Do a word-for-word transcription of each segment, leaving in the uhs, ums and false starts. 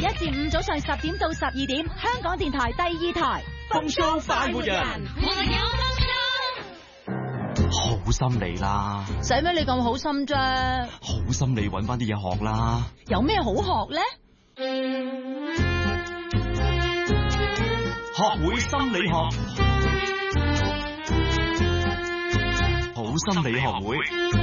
一至五早上十點到十二點，香港電台第二台。 風騷快活人，好心你啦， 使咩你咁好心啫？ 好心你搵翻啲嘢學啦。 有咩好學咧？ 學會心理學，好心理學會。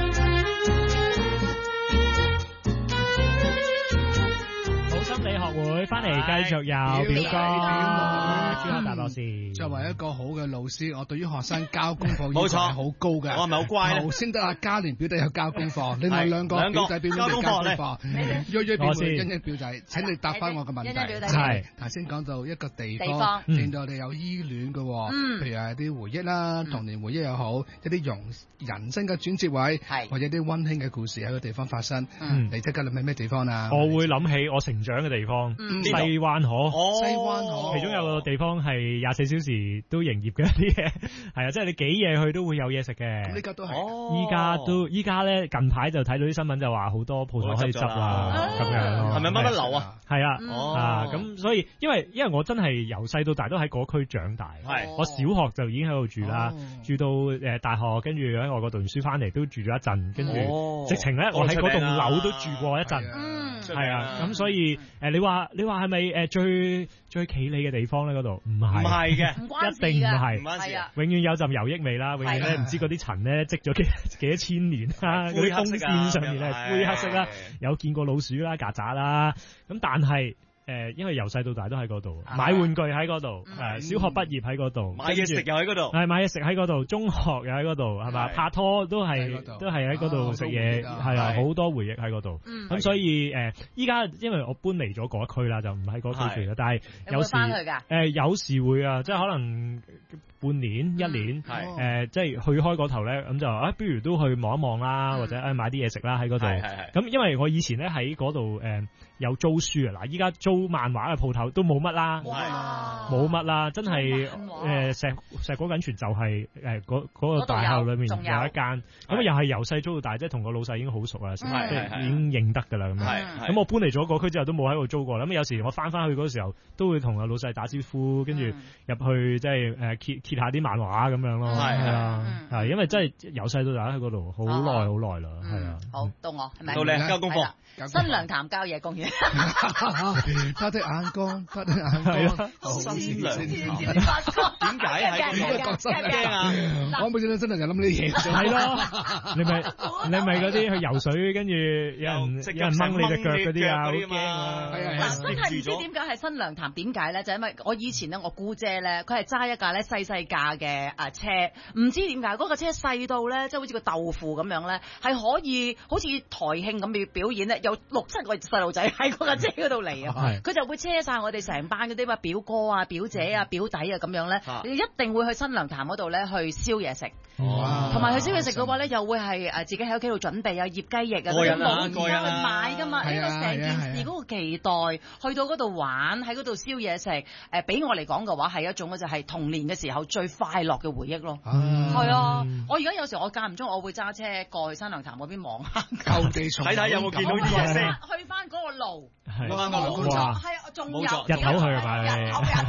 心理學會翻嚟繼續有表哥朱克大博士。 作為一個好嘅老師，我對於學生交功課要求係好高嘅。 我係咪好乖咧？ 頭先得阿嘉聯表弟有交功課，另外兩個表弟表妹交功課。約約表妹、欣欣表弟，請你答翻我嘅問題。係頭先講到一個地方，令到我哋有依戀嘅，譬如係啲回憶啦，童年回憶又好，一啲容人生嘅轉折位，或者啲溫馨嘅故事喺個地方發生。你即刻諗起咩地方啊？ 我會諗起我成長嘅地方，西灣河。 西灣河其中有個地方係廿四小時都營業嘅一啲嘢，係啊，即係你幾夜去都會有嘢食嘅。 呢家都係， 依家都依家咧近排就睇到啲新聞就話好多鋪頭可以執啦，咁樣係咪乜乜樓啊？ 係啊，啊咁所以因為因為我真係由細到大都喺嗰區長大，我小學就已經喺度住啦，住到誒大學，跟住喺外國讀完書翻嚟都住咗一陣，跟住直情咧我喺嗰棟樓都住過一陣，係啊，咁所以誒你話你話係咪誒最最企理嘅地方咧？嗰度唔係，唔係嘅，一定唔係，係啊，永遠有陣油益味啦，永遠咧唔知嗰啲塵咧積咗幾幾多千年啦，嗰啲風扇上面咧灰黑色啦，有見過老鼠啦、曱甴啦，咁但係。誒，因為由細到大都喺嗰度，買玩具喺嗰度，誒，小學畢業喺嗰度， 買嘢食又喺嗰度， 係買嘢食喺嗰度，中學又喺嗰度，係嘛，拍拖都係都係喺嗰度食嘢，係啊，好多回憶喺嗰度。咁所以誒，依家因為我搬嚟咗嗰一區啦，就唔喺嗰區住啦，但係有時誒有時會啊，即係可能半年一年，誒，即係去開嗰頭咧，咁就啊，不如都去望一望啦，或者誒買啲嘢食啦喺嗰度。咁因為我以前咧喺嗰度誒有租書啊，嗱，依家租漫畫嘅鋪頭都冇乜啦，冇乜啦，真係誒石石果緊泉就係誒嗰嗰個大廈裏面有一間，咁又係由細租到大，即係同個老細已經好熟啦，即係已經認得㗎啦咁樣。咁我搬嚟咗嗰區之後都冇喺度租過啦。咁有時我翻翻去嗰時候都會同阿老細打招呼，跟住入去即係誒揭揭下啲漫畫咁樣咯。係啊，係因為真係由細到大喺嗰度好耐好耐啦，係啊。 好，到我係咪？ 到你交功課。 新娘潭郊野公園。 他的眼光，他的眼光， 新娘潭點解係點解咁驚啊？ 我每次都真係就諗呢啲嘢， 係咯，你咪你咪嗰啲去游水，跟住有人有人掹你隻腳嗰啲啊，好驚啊！ 嗱，真係唔知點解係新娘潭，點解咧？就因為我以前咧，我姑姐咧，佢係揸一架咧細細架嘅啊車，唔知點解嗰個車細到咧，即係好似個豆腐咁樣咧，係可以好似台慶咁表表演咧，有六七個細路仔喺嗰架車嗰度嚟啊！佢就會車晒我哋成班嗰啲話表哥啊、表姐啊、表弟啊咁樣咧，你一定會去新娘潭嗰度咧去燒嘢食，同埋去燒嘢食嘅話咧，又會係誒自己喺屋企度準備啊醃雞翼啊，冇而家去買噶嘛，呢個成件事嗰個期待，去到嗰度玩喺嗰度燒嘢食，誒俾我嚟講嘅話係一種就係童年嘅時候最快樂嘅回憶咯。係啊，我而家有時我間唔中我會揸車過去新娘潭嗰邊望下， 睇睇有冇見到啲嘢先， 去翻嗰個路， 冇錯， 係啊，仲有日頭去係咪？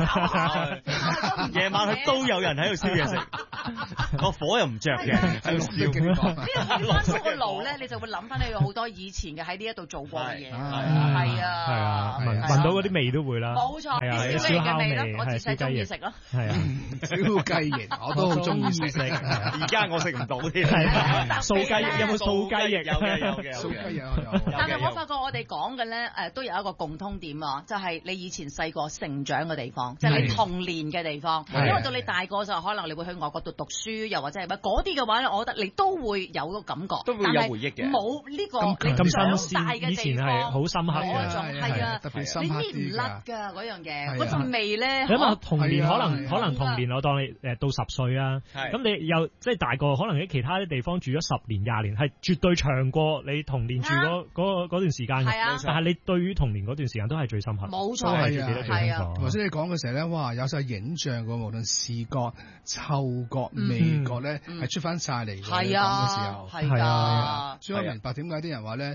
夜晚去都有人喺度燒嘢食，個火又唔着嘅，喺度燒。 呢個去翻嗰個路咧，你就會諗翻你有好多以前嘅喺呢一度做過嘅嘢，係啊， 係啊，聞到嗰啲味都會啦， 冇錯，啲燒烤味咯，我自細中意食咯， 係啊， 燒雞翼我都好中意食， 而家我食唔到添， 素雞翼有冇素雞翼？ 有嘅有嘅， 素雞翼有。 但係我發覺我哋講嘅咧，誒都有一個共通點啊，就係你以前細個成長嘅地方，即係你童年嘅地方。因為到你大個就可能你會去外國度讀書，又或者係乜嗰啲嘅話咧，我覺得你都會有個感覺， 都會有回憶嘅。 冇呢個咁新鮮， 以前係好深刻嘅， 係啊， 特別深刻啲㗎。 你搣唔甩㗎嗰樣嘢，嗰陣味咧。 因為童年可能可能童年我當你誒到十歲啊，咁你又即係大個，可能喺其他啲地方住咗十年廿年，係絕對長過你童年住嗰嗰嗰段時間嘅。但係你對於童年嗰段時間都係最深刻。 冇錯， 係啊， 係啊。 頭先你講嘅時候咧，哇，有晒影像嘅，無論視覺、嗅覺、味覺咧，係出翻晒嚟嘅。 係啊， 講嘅時候， 係啊。 所以我明白點解啲人話咧，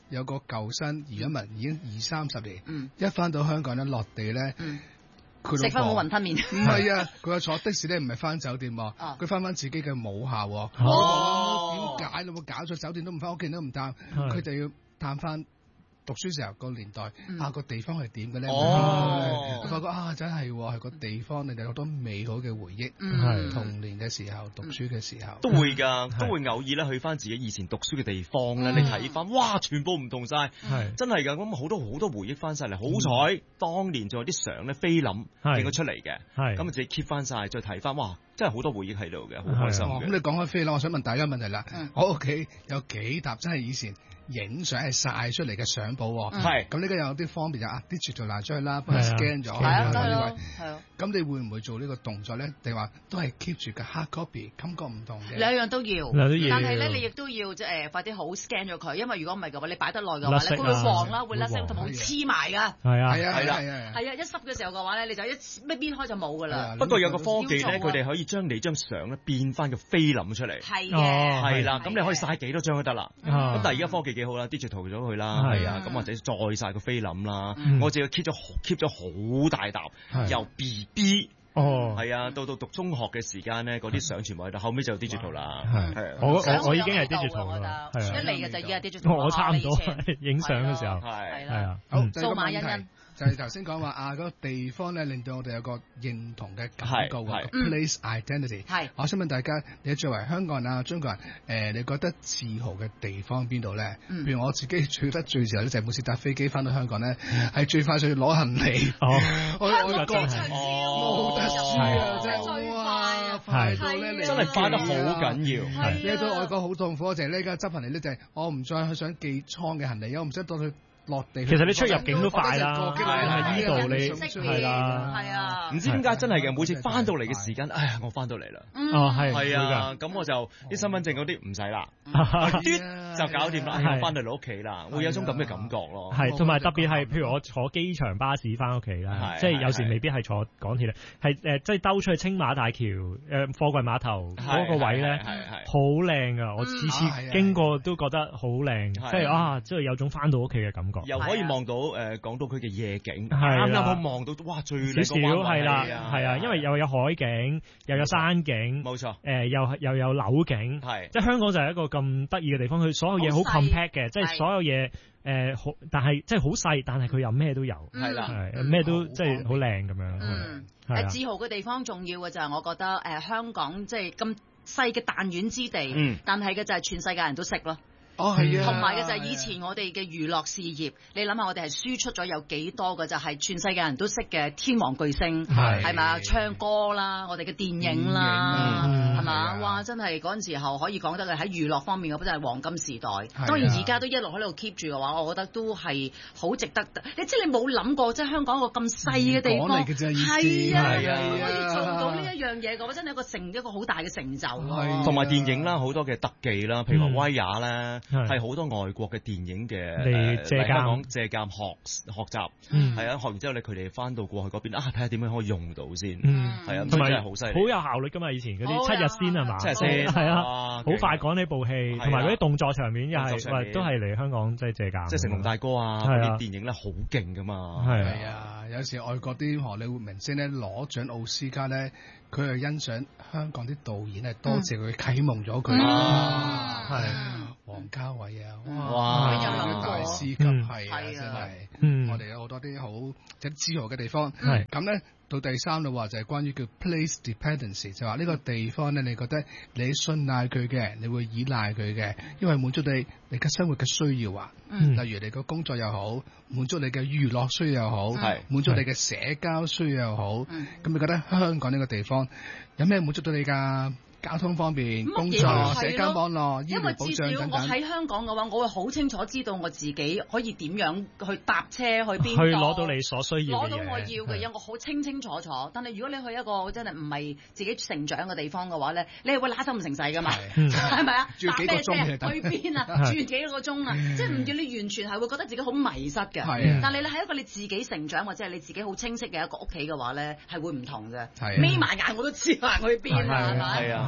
有個舊生移咗民已經二三十年，嗯、一翻到香港咧落地咧，佢食翻碗雲吞麵。 唔係啊，佢話坐的士咧唔係翻酒店喎，佢翻翻自己嘅母校。 哇！ 點解你冇搞錯？酒店都唔翻，屋企都唔探，佢哋要探翻。讀書時候個年代、嗯、啊個地方係點嘅咧？哦，佢發覺啊真係係個地方，你哋好多美好嘅回憶。嗯，童年嘅時候，讀書嘅時候、嗯、 都會㗎，都會偶爾咧去翻自己以前讀書嘅地方咧。你睇翻，哇，全部唔同晒，真係㗎。咁好多好多回憶翻晒嚟。好彩、嗯、當年仲有啲相咧菲林影咗出嚟嘅，咁啊自己 keep 翻晒，再睇翻，哇！真係好多回憶喺度嘅，好開心嘅。咁、哦、你講開菲林，我想問大家問題啦。嗯、我屋企有幾沓真係以前影相係曬出嚟嘅相簿，係咁呢個有啲方便就啊啲截圖拿出去啦，幫佢 scan 咗，係啊，係啊，係啊。咁你會唔會做呢個動作咧？定話都係 keep 住個 hard copy，感覺唔同嘅？兩樣都要，但係咧你亦都要即係快啲好 scan 咗佢，因為如果唔係嘅話，你擺得耐嘅話咧，佢會黃啦，會甩色同埋會黐埋㗎。係啊，係啊，係啊，係啊，一濕嘅時候嘅話咧，你就一咩邊開就冇㗎啦。不過有個科技咧，佢哋可以將你張相咧變翻個菲林出嚟。係嘅，係啦，咁你可以曬幾多張都得啦。咁但係而家科技幾好啦，digital咗佢啦，係啊，咁或者再曬個菲林啦。我自己 keep 咗 keep 咗好大沓，由 B B 哦，係啊，到到讀中學嘅時間咧，嗰啲相全部喺度，後尾就 digital 啦。係，我我我已經係 digital 啦，係啊，一嚟嘅就依家 digital。我差唔多影相嘅時候，係係啊，好，數碼欣欣。就係頭先講話啊，嗰個地方咧令到我哋有個認同嘅感覺啊 ，place identity。係，我想問大家，你作為香港人啊、中國人，誒、呃，你覺得自豪嘅地方邊度咧？嗯、譬如我自己最得最自豪咧，就係每次搭飛機翻到香港咧，係、嗯、最快就要攞行李。哦，我我覺得冇得輸啊！真係哇，快到咧，你真係快得好緊要。你到外國好痛苦，就係呢家執行李咧，就係我唔再去想寄倉嘅行李，我唔使到去。落地，其實你出入境都快啦，係呢度你係啦，係啊，唔知點解真係嘅，每次翻到嚟嘅時間，哎呀，我翻到嚟啦，哦係，係啊，咁我就啲身份證嗰啲唔使啦，就搞掂啦，我翻到嚟屋企啦，會有種咁嘅感覺咯，係，同埋特別係譬如我坐機場巴士翻屋企啦，即係有時未必係坐港鐵咧，係誒即係兜出去青馬大橋誒貨櫃碼頭嗰個位咧，好靚噶，我次次經過都覺得好靚，即係啊，即係有種翻到屋企嘅感覺。又可以望到誒、呃、港島區嘅夜景，啱啱好望到，哇！最靚少少係啦，係啊，因為又有海景，又有山景，冇錯，誒、呃、又又有樓景，係，即係香港就係一個咁得意嘅地方，佢所有嘢好 compact 嘅，即係所有嘢誒好，但係即係好細，但係佢又咩都有，係啦，咩都即係好靚咁樣。嗯，誒自豪嘅地方重要嘅就係我覺得誒、呃、香港即係咁細嘅彈丸之地，嗯、但係嘅就係全世界人都識咯。哦，係啊！同埋嘅就係以前我哋嘅娛樂事業，你諗下我哋係輸出咗有幾多嘅就係全世界人都識嘅天王巨星，係咪啊？唱歌啦，我哋嘅電影啦，係嘛？哇！真係嗰陣時候可以講得嘅喺娛樂方面嗰真係黃金時代。當然而家都一路喺度 keep 住嘅話，我覺得都係好值得。你即係你冇諗過，即係香港一個咁細嘅地方，係啊，可以做到呢一樣嘢嘅話，真係一個成一個好大嘅成就。同埋電影啦，好多嘅特技啦，譬如話威亞咧。係好多外國嘅電影嘅嚟借鑑借鑑學學習，係啊，學完之後咧，佢哋翻到過去嗰邊啊，睇下點樣可以用到先，係啊，同埋真係好犀利，好有效率噶嘛！以前嗰啲七日先係嘛，七日先係啊，好快講呢部戲，同埋嗰啲動作場面又係，都係嚟香港即係借鑑，即係成龍大哥啊嗰啲電影咧好勁噶嘛，係啊，有時外國啲荷里活明星咧攞獎奧斯卡咧。佢係欣賞香港啲導演係多謝佢啟蒙咗佢，係王家衛啊，哇，大師級係啊，真係，我哋有好多啲好即係自豪嘅地方。咁咧到第三嘅話就係關於叫 place dependency，就話呢個地方咧，你覺得你信賴佢嘅，你會依賴佢嘅，因為滿足你你嘅生活嘅需要啊，例如你個工作又好，滿足你嘅娛樂需要又好，滿足你嘅社交需要又好，咁你覺得香港呢個地方有咩滿足到你㗎？交通方面、工作、社交網絡、醫療保障等等。因為至少我喺香港嘅話，我會好清楚知道我自己可以點樣去搭車去邊度，去攞到你所需要嘅嘢，攞到我要嘅嘢，我好清清楚楚。但係如果你去一個真係唔係自己成長嘅地方嘅話咧，你係會揦手唔成勢㗎嘛？係咪啊？搭咩車去邊啊？住幾個鐘啊？即係唔叫你完全係會覺得自己好迷失嘅。但係你喺一個你自己成長或者係你自己好清晰嘅一個屋企嘅話咧，係會唔同嘅。眯埋眼我都知行去邊啦，係咪？係啊。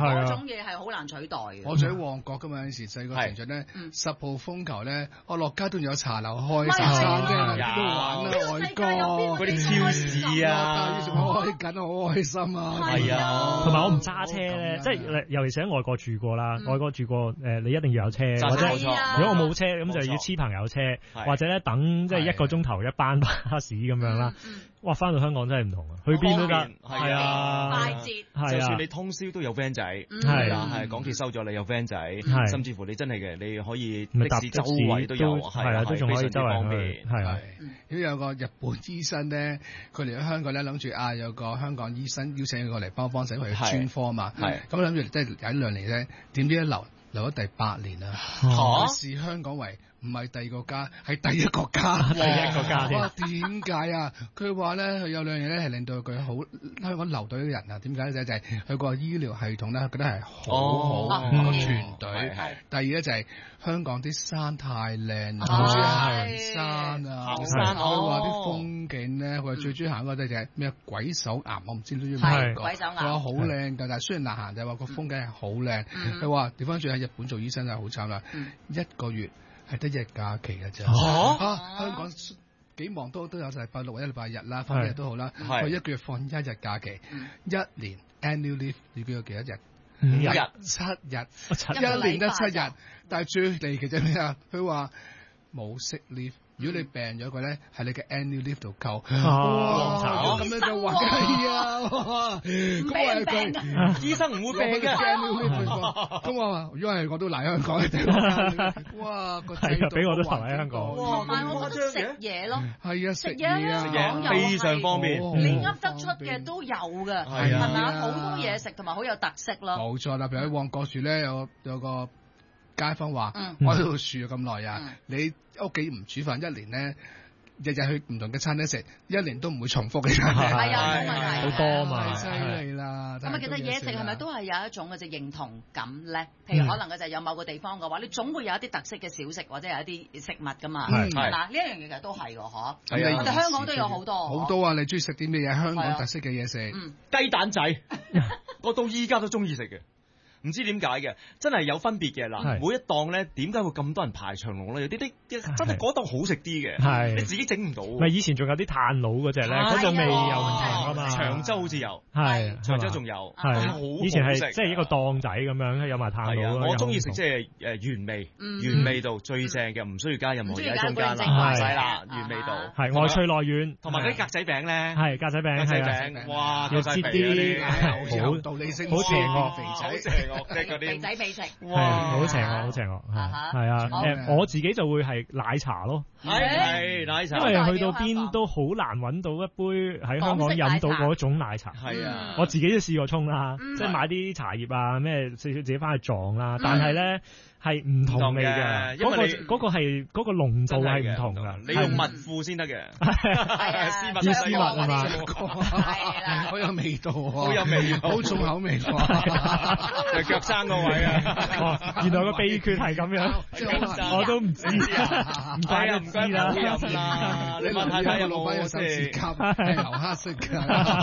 嗰種嘢係好難取代嘅。 我住喺旺角㗎嘛，有陣時細個成長咧，十號風球咧，我落街都有茶樓開茶餐廳，邊度玩啦？外國嗰啲超市啊， 仲開緊，好開心啊！ 係啊， 同埋我唔揸車咧，即係尤其是喺外國住過啦，外國住過誒，你一定要有車，或者如果我冇車咁就要黐朋友車，或者咧等即係一個鐘頭一班巴士咁樣啦。哇！翻到香港真係唔同啊，去邊都得，係啊， 快捷， 就算你通宵都有 van 仔，係啊，係港鐵收咗你有 van 仔，甚至乎你真係嘅，你可以的士周圍都有，係啊，都仲可以周圍方便，係啊。 如果有個日本醫生咧，佢嚟咗香港咧，諗住啊有個香港醫生邀請佢過嚟幫幫手，佢係專科嘛，咁諗住即係有一兩年咧，點知一留留咗第八年啦，視香港為唔係第二個家，係第一個家， 第一個家添。 哇！點解啊？佢話咧，佢有兩樣嘢咧係令到佢好香港留隊嘅人啊。點解咧？就係佢個醫療系統咧，佢覺得係好好個團隊。第二咧就係香港啲山太靚，好中意行山啊！行山，佢話啲風景咧，佢話最中意行嗰個就係咩鬼手岩，我唔知你知唔知咩？ 鬼手岩。 佢話好靚㗎，但係雖然難行，就係話個風景係好靚。佢話調翻轉喺日本做醫生就係好慘啦，一個月係得一日假期嘅啫。啊！香港幾忙都都有禮拜六或者禮拜日啦，翻幾日都好啦。佢一個月放一日假期，一年 annual leave 要叫有幾多日？五日七日，一年得七日。但係最離奇就係咩啊？佢話冇 sick leave。如果你病咗佢咧，喺你嘅 annual leave 度扣。哇！咁樣就話係啊，咁我係佢醫生唔會病嘅。 咁我話，如果係我都嚟香港嘅地方。哇！個制度俾我都留喺香港。 哇！但係我覺得食嘢咯， 係啊， 食嘢啊，食嘢非常方便。 你噏得出嘅都有㗎，係咪啊？好多嘢食同埋好有特色咯。 冇錯啦，譬如喺旺角樹咧，有有個街坊話：我喺度住咗咁耐啊，你屋企唔煮飯一年咧，日日去唔同嘅餐廳食，一年都唔會重複嘅。 係啊，冇問題。 好多嘛， 犀利啦。 咁啊，其實嘢食係咪都係有一種嘅即係認同感咧？譬如可能嘅就係有某個地方嘅話，你總會有一啲特色嘅小食或者有一啲食物㗎嘛。係嗱，呢一樣嘢其實都係㗎，嗬。係啊，我哋香港都有好多。 好多啊！你中意食啲咩嘢？香港特色嘅嘢食。 嗯，雞蛋仔，我到依家都中意食嘅。唔知點解嘅，真係有分別嘅啦。每一檔咧，點解會咁多人排長龍咧？有啲啲真係嗰檔好食啲嘅，係你自己整唔到。 咪以前仲有啲炭爐嗰隻咧，嗰種味又唔同啊嘛。 長洲好似有， 係長洲仲有， 係以前係即係一個檔仔咁樣，有埋炭爐。 我中意食即係誒原味，原味道最正嘅，唔需要加任何嘢喺中間啦，係啦，原味道係外脆內軟， 同埋嗰啲格仔餅咧， 係格仔餅， 格仔餅，哇， 要切啲好道理性， 好邪惡肥仔。 即係嗰啲肥仔美食， 哇，好邪惡，好邪惡，係啊，誒，我自己就會係奶茶咯， 係奶茶， 因為去到邊都好難揾到一杯喺香港飲到嗰種奶茶，係啊，我自己都試過沖啦，即係買啲茶葉啊，咩少少自己翻去撞啦，但係咧。係唔同味嘅，嗰個嗰個係嗰個濃度係唔同㗎。 你用蜜餈先得嘅， 絲襪絲襪啊嘛， 係啦， 好有味道， 好有味， 好重口味。 係腳生個位啊！ 原來個秘訣係咁樣，我都唔知啊，唔怪唔知啦。 飲啦，你問太太有冇有手指甲係牛黑色㗎？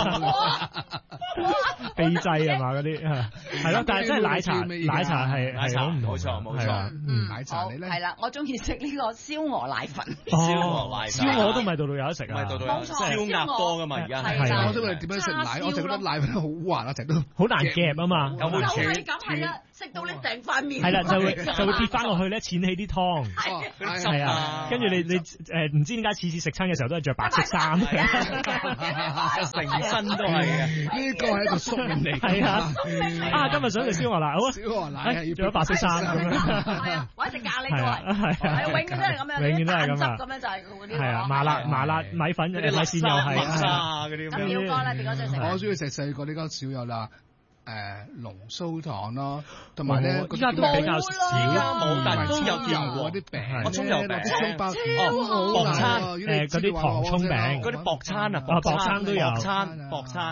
秘製係嘛嗰啲係咯，但係真係奶茶奶茶係係好唔同。 冇錯冇錯， 嗯，奶茶你咧係啦，我中意食呢個燒鵝奶粉。 燒鵝奶粉， 燒鵝都唔係度度有得食啊， 唔係度度有，燒鴨多㗎嘛而家係。我想問你點樣食奶？我就覺得奶粉好滑啊，成日都好難夾啊嘛。 就係咁係啊，食到你成塊面。係啦，就會就會跌翻落去咧，濺起啲湯。係啊，跟住你你誒唔知點解次次食親嘅時候都係着白色衫， 成身都係嘅。 呢個係一個宿命嚟。 係啊，啊今日想食燒鵝奶，好啊， 燒鵝奶要着白色衫咁樣。 係啊，或者食咖喱都係，係永遠都係咁樣， 永遠都係咁啊，咁樣就係嗰啲。 係啊，麻辣麻辣米粉嗰啲米線又係沙嗰啲。 咁表哥咧，表哥最食。 我中意食細個呢間少有啦，誒龍鬚糖咯，同埋咧依家都比較少， 冇但都有見過啲餅， 我葱油餅、 葱包、 哦薄餐， 誒嗰啲糖葱餅， 嗰啲薄餐啊， 薄餐都有， 薄餐薄餐。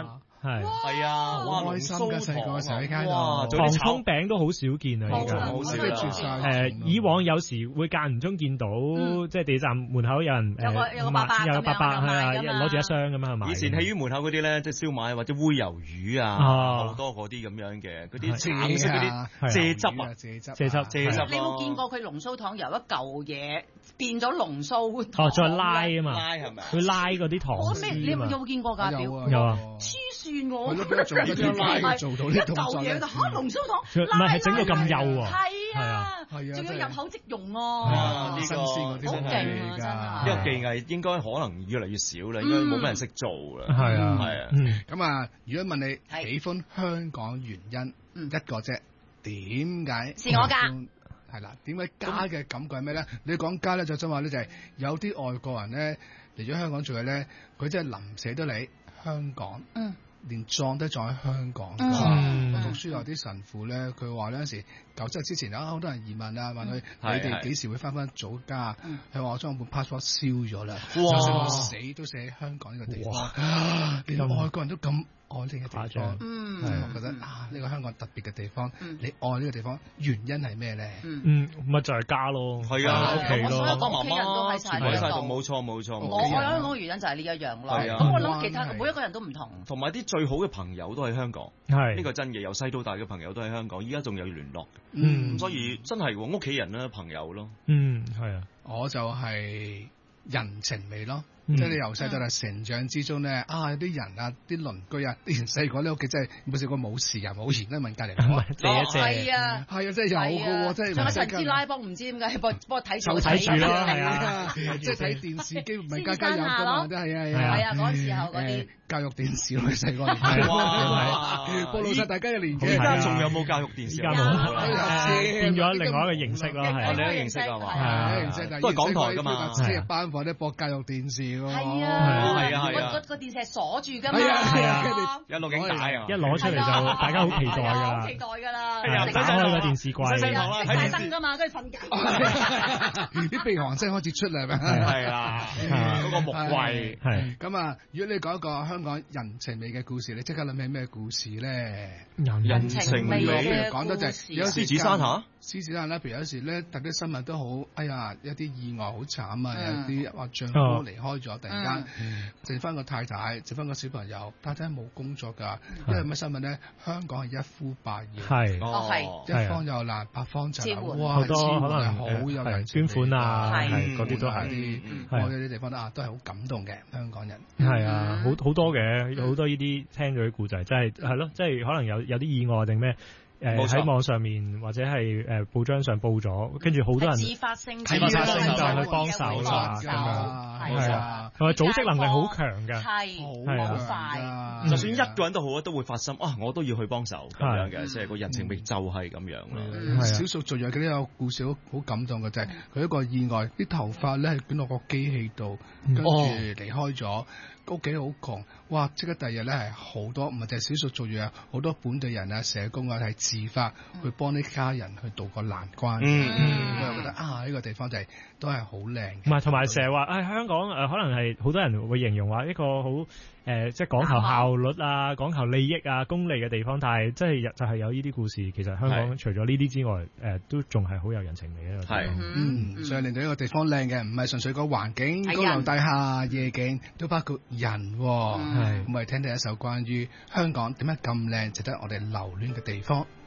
係係啊，哇！ 開心嘅細個嘅時候喺街度， 糖葱餅都好少見啊，而家好少啦。 誒，以往有時會間唔中見到，即係地鐵站門口有人有個有個伯伯， 有個伯伯係啊，攞住一箱咁樣買。 以前戲院門口嗰啲咧，即係燒賣或者煨魷魚啊，好多嗰啲咁樣嘅，嗰啲橙色嗰啲蔗汁啊， 蔗汁， 蔗汁，蔗汁。 你有冇見過佢龍鬚糖由一嚿嘢變咗龍鬚糖？ 哦，再拉啊嘛， 拉係咪？ 佢拉嗰啲糖絲啊嘛。 你有冇見過㗎？ 有啊。 黐線我。 做呢啲拉做到呢動作咧。 嚇龍鬚糖， 唔係係整到咁幼喎。 係啊，係啊，仲要入口即溶啊！ 呢個新鮮嗰啲好勁啊！真係。 呢個技藝應該可能越嚟越少啦，應該冇乜人識做啦。 係啊， 係啊。 咁啊，如果問你喜歡香港原因，一個啫，點解？ 是我㗎。 係啦，點解家嘅感覺係咩咧？你講家咧就真話咧，就係有啲外國人咧嚟咗香港做嘢咧，佢真係臨捨得你香港。嗯。連葬都葬喺香港。嗯、我讀書有啲神父咧，佢話咧嗰時九七之前啊，好多人移民啊，問佢、嗯、你哋幾時會翻返祖家？佢話、嗯、我將我本 passport 燒咗啦，就算我死都死喺香港呢個地方。哇連外國人都咁愛呢個地方，嗯，我覺得啊，呢個香港特別嘅地方，你愛呢個地方原因係咩咧？ 嗯，咪就係家咯，係啊， 屋企咯， 爸爸媽媽全部喺晒度， 冇錯冇錯。 我我香港嘅原因就係呢一樣咯。咁我諗其他每一個人都唔同， 同埋啲最好嘅朋友都喺香港，係呢個真嘅，由細到大嘅朋友都喺香港，依家仲有聯絡。嗯，所以真係屋企人啦，朋友咯。嗯，係啊， 我就係人情味咯。即係你由細到大成長之中咧，啊有啲人啊，啲鄰居啊，啲人細個咧屋企真係冇試過冇事啊冇錢都問隔離攞， 借一借， 係啊， 係啊，真係有嘅喎，真係。 仲有陳師奶幫唔知點解幫幫我睇住睇住咯，係啊，即係睇電視機唔係家家有㗎嘛，真係啊係啊， 係啊嗰陣時候嗰啲教育電視咯，細個年代，哇，暴露曬大家嘅年紀。 而家仲有冇教育電視？ 而家冇，變咗另外一個形式咯，係另一個形式係嘛？ 係都係港台㗎嘛， 即係班房咧播教育電視喎。 係啊。 係啊係啊， 個個電視係鎖住㗎嘛， 係啊， 有錄影帶啊， 一攞出嚟就大家好期待㗎啦， 好期待㗎啦， 打開個電視櫃， 熄曬燈㗎嘛，跟住瞓覺， 啲鼻鼾聲開始出嚟咩？ 係啊，嗰個木櫃係。 咁啊，如果你講一個香港人情味嘅故事，你即刻諗起咩故事咧？ 人情味譬如講得就係有獅子山嚇， 獅子山咧，譬如有時咧，特啲新聞都好，哎呀，一啲意外好慘啊，有啲話丈夫離開咗，突然間。剩翻個太太，剩翻個小朋友，太太冇工作㗎，因為乜新聞咧？香港係一呼百應， 係， 哦係， 一方又難，百方就難，哇！ 好多可能好有人捐款啊，係嗰啲都係啲，我有啲地方啊，都係好感動嘅香港人。 係啊，好好多嘅，好多呢啲聽咗啲故仔，真係係咯，即係可能有有啲意外定咩？誒喺網上面或者係誒報章上報咗，跟住好多人自發性自發性就去幫手啦，咁樣係啊，同埋組織能力好強㗎， 係好快， 就算一個人都好啊，都會發心啊，我都要去幫手咁樣嘅，即係個人情味就係咁樣啦。 少數族裔嗰啲有故事好好感動嘅就係佢一個意外，啲頭髮咧係捲落個機器度，跟住離開咗。屋企好窮，哇！即刻第二日咧係好多，唔係就係少數族裔啊，好多本地人啊、社工啊係自發去幫啲家人去渡過難關。嗯嗯，我又覺得啊，呢、呢個地方就係、係、都係好靚。唔係，同埋成日話誒香港誒、呃，可能係好多人會形容話一個好誒、呃，即係講求效率啊、講求利益啊、功利嘅地方，但係即係就係有呢啲故事。其實香港除咗呢啲之外，誒、呃、都仲係好有人情味嘅。係， 嗯，所以令到呢個地方靚嘅，唔係純粹個環境、高樓大廈、夜景，都包括人、哦。係，咁我哋聽第一首關於香港點解咁靚，值得我哋留戀嘅地方。